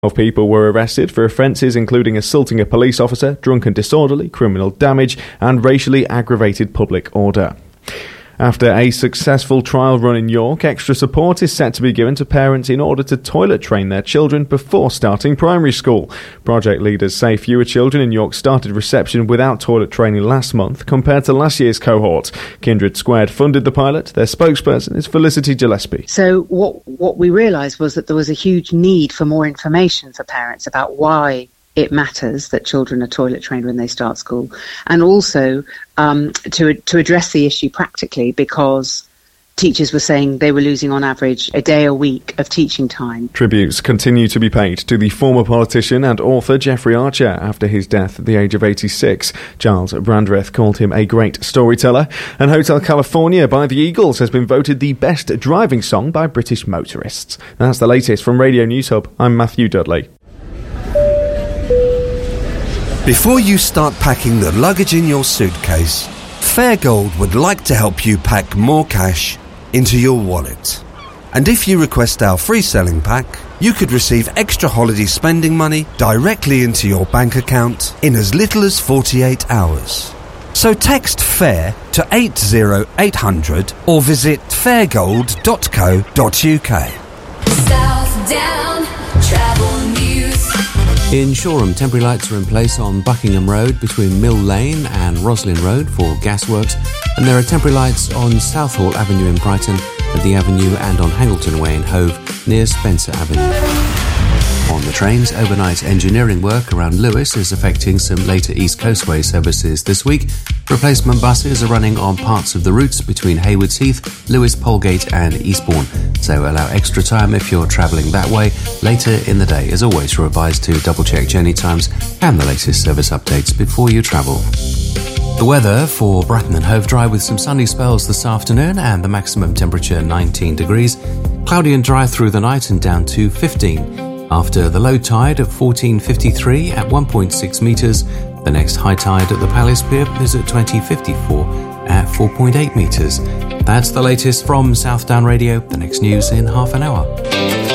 12 people were arrested for offences including assaulting a police officer, drunken disorderly, criminal damage and racially aggravated public order. After a successful trial run in York, extra support is set to be given to parents in order to toilet train their children before starting primary school. Project leaders say fewer children in York started reception without toilet training last month compared to last year's cohort. Kindred Squared funded the pilot. Their spokesperson is Felicity Gillespie. So what we realised was that there was a huge need for more information for parents about why it matters that children are toilet trained when they start school, and also to address the issue practically, because teachers were saying they were losing on average a day a week of teaching time. Tributes continue to be paid to the former politician and author Jeffrey Archer after his death at the age of 86. Giles Brandreth called him a great storyteller, and Hotel California by the Eagles has been voted the best driving song by British motorists. That's the latest from Radio News Hub. I'm Matthew Dudley. Before you start packing the luggage in your suitcase, Fairgold would like to help you pack more cash into your wallet. And if you request our free selling pack, you could receive extra holiday spending money directly into your bank account in as little as 48 hours. So text FAIR to 80800 or visit fairgold.co.uk. Southdown Travel News. In Shoreham, temporary lights are in place on Buckingham Road between Mill Lane and Roslin Road for gasworks, and there are temporary lights on Southall Avenue in Brighton, at the Avenue and on Hangleton Way in Hove near Spencer Avenue. On the trains, overnight engineering work around Lewes is affecting some later East Coastway services this week. Replacement buses are running on parts of the routes between Haywards Heath, Lewes, Polegate and Eastbourne, so allow extra time if you're travelling that way later in the day. As always, you're advised to double-check journey times and the latest service updates before you travel. The weather for Bratton and Hove: dry with some sunny spells this afternoon and the maximum temperature 19 degrees. Cloudy and dry through the night and down to 15. After the low tide of 14:53 at 1.6 metres, the next high tide at the Palace Pier is at 20:54 at 4.8 metres. That's the latest from Southdown Radio. The next news in half an hour.